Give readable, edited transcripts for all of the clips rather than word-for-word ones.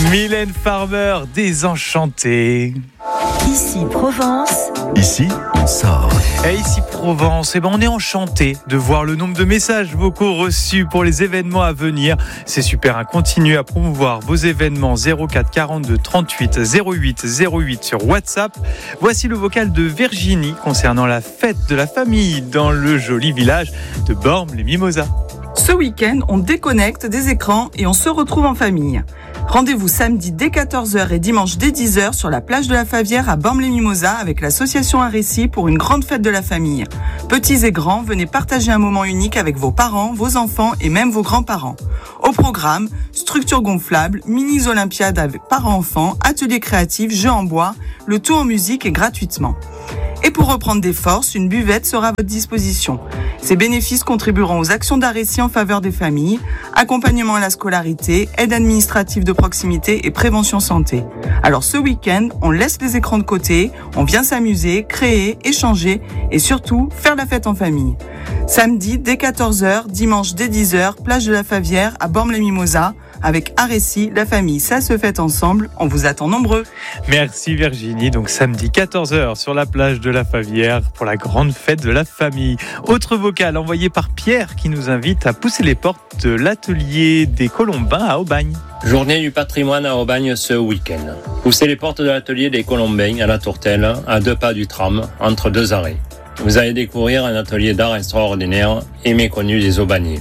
Mylène Farmer, Désenchantée. Ici Provence. Ici, on sort. Et ici Provence, on est enchanté de voir le nombre de messages vocaux reçus pour les événements à venir. C'est super, continuez à promouvoir vos événements 04 42 38 08 08 sur WhatsApp. Voici le vocal de Virginie concernant la fête de la famille dans le joli village de Bormes-les-Mimosas. Ce week-end, on déconnecte des écrans et on se retrouve en famille. Rendez-vous samedi dès 14h et dimanche dès 10h sur la plage de la Favière à Bormes-les-Mimosas avec l'association Un Récit pour une grande fête de la famille. Petits et grands, venez partager un moment unique avec vos parents, vos enfants et même vos grands-parents. Au programme, structure gonflable, mini-olympiade avec parents-enfants, ateliers créatifs, jeux en bois, le tout en musique et gratuitement. Et pour reprendre des forces, une buvette sera à votre disposition. Ces bénéfices contribueront aux actions d'Arécie en faveur des familles, accompagnement à la scolarité, aide administrative de proximité et prévention santé. Alors ce week-end, on laisse les écrans de côté, on vient s'amuser, créer, échanger et surtout faire la fête en famille. Samedi dès 14h, dimanche dès 10h, plage de la Favière à Bormes-les-Mimosas. Avec Arécie, la famille, ça se fête ensemble. On vous attend nombreux. Merci Virginie. Donc samedi 14h sur la plage de la Favière pour la grande fête de la famille. Autre vocal envoyé par Pierre qui nous invite à pousser les portes de l'atelier des Colombins à Aubagne. Journée du patrimoine à Aubagne ce week-end. Poussez les portes de l'atelier des Colombins à la Tourtelle, à 2 pas du tram, entre 2 arrêts. Vous allez découvrir un atelier d'art extraordinaire et méconnu des Aubagnais.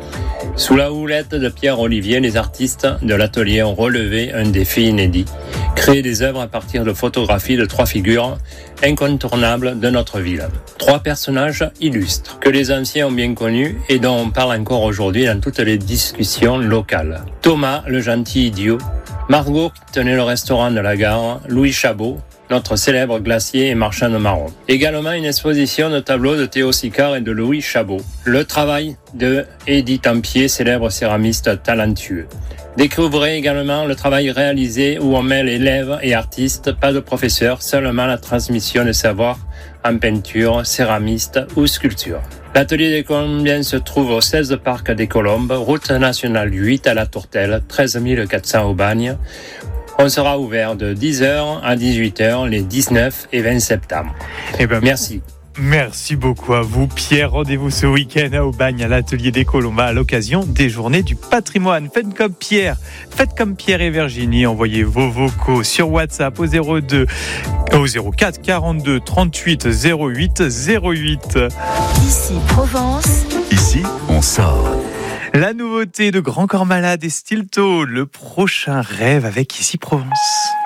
Sous la houlette de Pierre Olivier, les artistes de l'atelier ont relevé un défi inédit. Créer des œuvres à partir de photographies de 3 figures incontournables de notre ville. 3 personnages illustres que les anciens ont bien connus et dont on parle encore aujourd'hui dans toutes les discussions locales. Thomas, le gentil idiot. Margot, qui tenait le restaurant de la gare. Louis Chabot, notre célèbre glacier et marchand de marron. Également une exposition de tableaux de Théo Sicard et de Louis Chabot. Le travail de Edith Tampier, célèbre céramiste talentueux. Découvrez également le travail réalisé où on mêle élèves et artistes, pas de professeurs, seulement la transmission de savoir en peinture, céramiste ou sculpture. L'atelier des Colombiens se trouve au 16 Parc des Colombes, route nationale 8 à la Tourtelle, 13 400 Aubagne. On sera ouvert de 10h à 18h les 19 et 20 septembre. Merci. Merci beaucoup à vous, Pierre. Rendez-vous ce week-end à Aubagne, à l'atelier des Colombins, à l'occasion des Journées du patrimoine. Faites comme Pierre et Virginie. Envoyez vos vocaux sur WhatsApp au 04 42 38 08 08. Ici Provence. Ici, on sort. La nouveauté de Grand Corps Malade et Stilto, le prochain rêve avec Ici Provence.